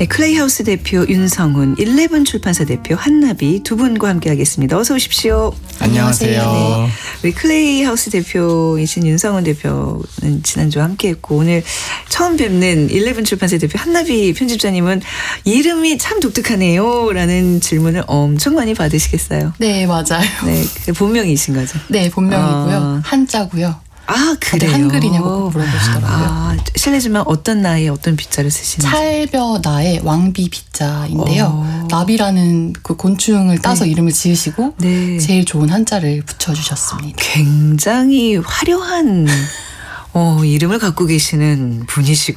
네, 클레이하우스 대표 윤성훈, 11 출판사 대표 한나비 두 분과 함께하겠습니다. 어서 오십시오. 안녕하세요. 네, 우리 클레이하우스 대표이신 윤성훈 대표는 지난주에 함께했고 오늘 처음 뵙는 11 출판사 대표 한나비 편집자님은 이름이 참 독특하네요 라는 질문을 엄청 많이 받으시겠어요. 네, 맞아요. 네, 본명이신 거죠? 네, 본명이고요. 한자고요. 아, 그래요? 한글이냐고 물어보시더라고요. 아, 실례지만 어떤 나이에 어떤 빗자를 쓰시는지. 찰벼나의 왕비 빗자인데요. 나비라는 그 곤충을 따서 이름을 지으시고 제일 좋은 한자를 붙여주셨습니다. 굉장히 화려한 이름을 갖고 계시는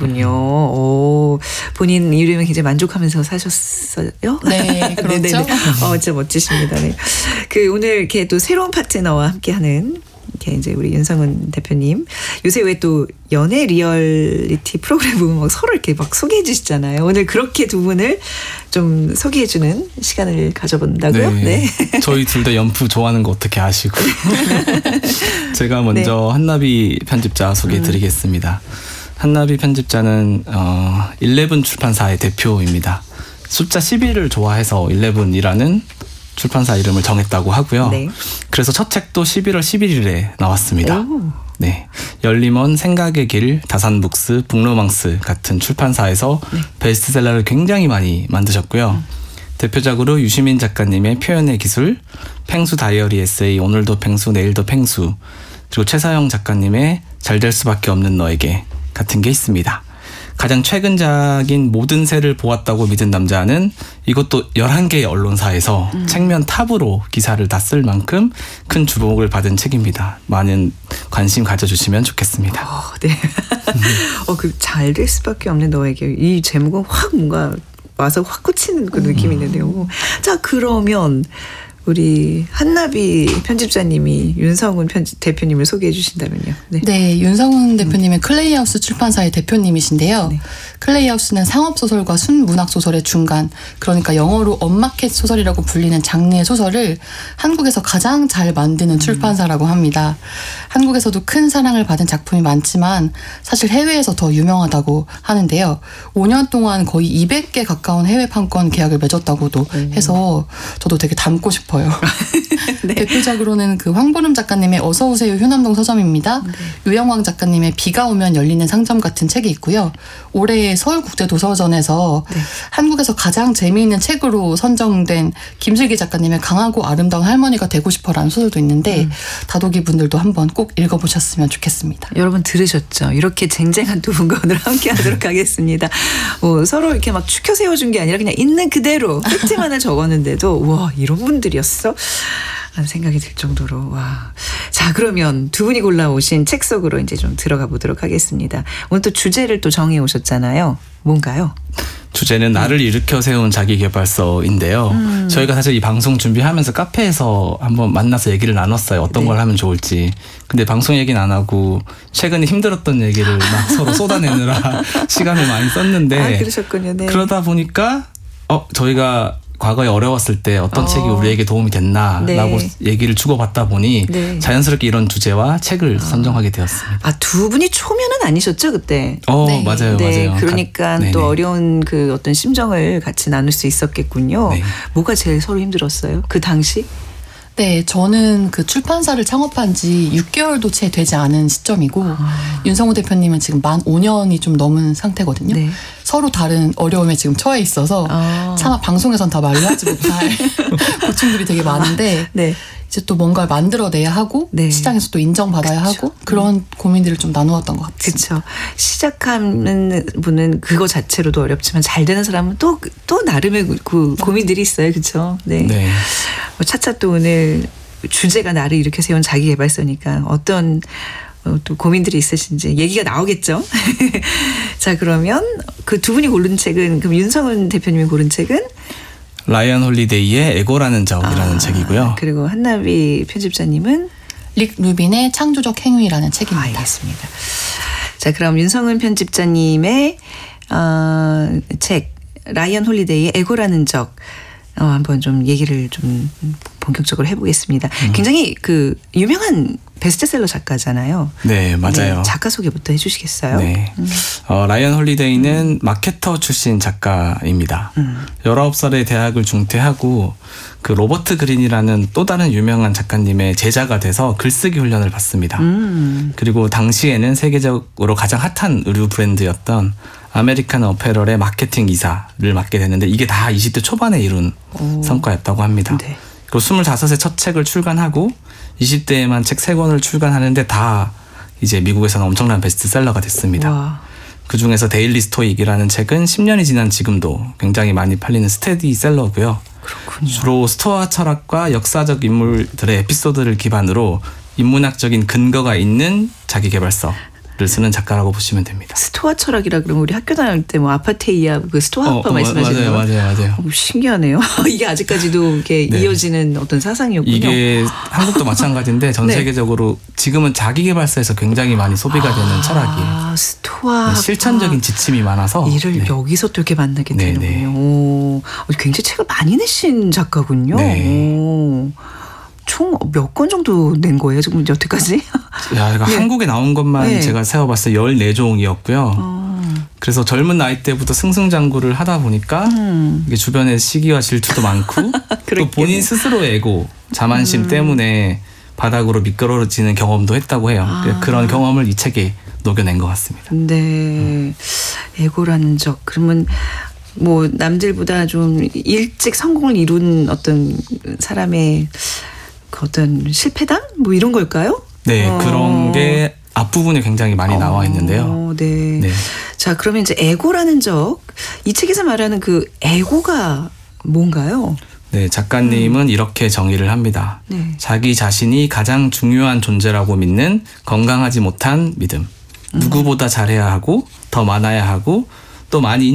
분이시군요. 본인 이름에 굉장히 만족하면서 사셨어요? 네, 그렇죠. 진짜 멋지십니다. 네. 오늘 이렇게 또 새로운 파트너와 함께하는 이렇게 이제 우리 윤성훈 대표님 요새 왜 또 연애 리얼리티 프로그램 보면 막 서로 이렇게 막 소개해 주시잖아요. 오늘 그렇게 두 분을 좀 소개해 주는 시간을 가져본다고요? 네. 저희 둘 다 연프 좋아하는 거 어떻게 아시고. 제가 먼저 한나비 편집자 소개해 드리겠습니다. 한나비 편집자는 11 출판사의 대표입니다. 숫자 11을 좋아해서 11이라는 출판사 이름을 정했다고 하고요. 네. 그래서 첫 책도 11월 11일에 나왔습니다. 네, 열림원, 생각의 길, 다산북스, 북로망스 같은 출판사에서 베스트셀러를 굉장히 많이 만드셨고요. 대표작으로 유시민 작가님의 표현의 기술, 팽수 다이어리 에세이, 오늘도 팽수, 내일도 팽수, 그리고 최사영 작가님의 잘 될 수밖에 없는 너에게 같은 게 있습니다. 가장 최근작인 모든 새를 보았다고 믿은 남자는 이것도 11개의 언론사에서 책면 탑으로 기사를 다 쓸 만큼 큰 주목을 받은 책입니다. 많은 관심 가져주시면 좋겠습니다. 네. 잘 될 수밖에 없는 너에게 이 제목은 확 뭔가 와서 확 꽂히는 그 느낌이 있는데요. 자, 그러면 우리 한나비 편집자님이 윤성훈 대표님을 소개해 주신다면요. 네, 윤성훈 대표님은 클레이하우스 출판사의 대표님이신데요. 클레이하우스는 상업소설과 순문학소설의 중간, 그러니까 영어로 업마켓 소설이라고 불리는 장르의 소설을 한국에서 가장 잘 만드는 출판사라고 합니다. 한국에서도 큰 사랑을 받은 작품이 많지만 사실 해외에서 더 유명하다고 하는데요. 5년 동안 거의 200개 가까운 해외 판권 계약을 맺었다고도 해서 저도 되게 닮고 싶어요. 네. 대표작으로는 그 황보름 작가님의 어서오세요 효남동 서점입니다. 유영왕 작가님의 비가 오면 열리는 상점 같은 책이 있고요. 올해 서울국제도서전에서 한국에서 가장 재미있는 책으로 선정된 김슬기 작가님의 강하고 아름다운 할머니가 되고 싶어라는 소설도 있는데 다독이 분들도 한번 꼭 읽어보셨으면 좋겠습니다. 여러분 들으셨죠? 이렇게 쟁쟁한 두 분과 오늘 함께 하도록 하겠습니다. 서로 이렇게 막 추켜 세워준 게 아니라 그냥 있는 그대로 팩트만을 적었는데도 와, 이런 분들이었어? 하는 생각이 들 정도로. 와. 자, 그러면 두 분이 골라오신 책 속으로 이제 좀 들어가 보도록 하겠습니다. 오늘 또 주제를 또 정해 오셨잖아요. 뭔가요? 주제는 나를 일으켜 세운 자기계발서인데요. 저희가 사실 이 방송 준비하면서 카페에서 한번 만나서 얘기를 나눴어요. 어떤 걸 하면 좋을지. 근데 방송 얘기는 안 하고 최근에 힘들었던 얘기를 막 서로 쏟아내느라 시간을 많이 썼는데 그러셨군요. 네. 그러다 보니까 저희가 과거에 어려웠을 때 어떤 책이 우리에게 도움이 됐나라고 얘기를 주고받다 보니 자연스럽게 이런 주제와 책을 선정하게 되었습니다. 두 분이 초면은 아니셨죠 그때? 맞아요. 그러니까 또 어려운 그 어떤 심정을 같이 나눌 수 있었겠군요. 뭐가 제일 서로 힘들었어요? 그 당시? 네, 저는 그 출판사를 창업한 지 6개월도 채 되지 않은 시점이고 윤성호 대표님은 지금 만 5년이 좀 넘은 상태거든요. 서로 다른 어려움에 지금 처해 있어서 차마 방송에선 다 말로 하지 못할 고충들이 되게 많은데 이제 또 뭔가를 만들어내야 하고 시장에서 또 인정받아야 하고 그런 고민들을 좀 나누었던 것 같습니다. 그렇죠. 시작하는 분은 그거 자체로도 어렵지만 잘 되는 사람은 또 나름의 그 고민들이 있어요. 그렇죠. 네. 차차 또 오늘 주제가 나를 이렇게 세운 자기계발서니까 어떤 또 고민들이 있으신지 얘기가 나오겠죠. 자, 그러면 그 두 분이 고른 책은 그럼 윤성훈 대표님이 고른 책은 라이언 홀리데이의 에고라는 적이라는 책이고요. 그리고 한나비 편집자님은 릭 루빈의 창조적 행위라는 책입니다. 알겠습니다. 자, 그럼 윤성훈 편집자님의 책 라이언 홀리데이의 에고라는 적 한번 좀 얘기를 좀 본격적으로 해보겠습니다. 굉장히 그 유명한 베스트셀러 작가잖아요. 네, 맞아요. 네, 작가 소개부터 해주시겠어요? 네. 라이언 홀리데이는 마케터 출신 작가입니다. 19살에 대학을 중퇴하고 그 로버트 그린이라는 또 다른 유명한 작가님의 제자가 돼서 글쓰기 훈련을 받습니다. 그리고 당시에는 세계적으로 가장 핫한 의류 브랜드였던 아메리칸 어페럴의 마케팅 이사를 맡게 됐는데 이게 다 20대 초반에 이룬 성과였다고 합니다. 네. 그리고 25세 첫 책을 출간하고 20대에만 책 3권을 출간하는데 다 이제 미국에서는 엄청난 베스트셀러가 됐습니다. 와. 그중에서 데일리 스토익이라는 책은 10년이 지난 지금도 굉장히 많이 팔리는 스테디셀러고요. 그렇군요. 주로 스토아 철학과 역사적 인물들의 에피소드를 기반으로 인문학적인 근거가 있는 자기계발서를 쓰는 작가라고 보시면 됩니다. 스토아 철학이라 그러면 우리 학교 다닐 때 뭐 아파테이아 그 스토아 학파 말씀하시는 거예요? 맞아요. 신기하네요. 이게 아직까지도 이렇게 네. 이어지는 어떤 사상이었군요. 이게 한국도 마찬가지인데 전 네. 세계적으로 지금은 자기계발서에서 굉장히 많이 소비가 되는 철학이에요. 스토아 실천적인 지침이 많아서 이를 네. 여기서 또 이렇게 만나게 네, 되는군요. 네. 오, 굉장히 책을 많이 내신 작가군요. 네. 오, 총 몇 권 정도 낸 거예요? 지금 여태까지? 야, 네. 한국에 나온 것만 네. 제가 세어봤을 때 14종이었고요. 그래서 젊은 나이 때부터 승승장구를 하다 보니까 이게 주변에 시기와 질투도 많고 또 본인 스스로의 에고, 자만심 때문에 바닥으로 미끄러지는 경험도 했다고 해요. 그런 경험을 이 책에 녹여낸 것 같습니다. 네. 에고라는 적. 그러면 뭐 남들보다 좀 일찍 성공을 이룬 어떤 사람의 그 어떤 실패담? 뭐 이런 걸까요? 네, 그런 게 앞부분에 굉장히 많이 나와 있는데요. 네. 네. 자, 그러면 이제 에고라는 적. 이 책에서 말하는 그 에고가 뭔가요? 네, 작가님은 이렇게 정의를 합니다. 네. 자기 자신이 가장 중요한 존재라고 믿는 건강하지 못한 믿음. 누구보다 잘해야 하고 더 많아야 하고 또 많이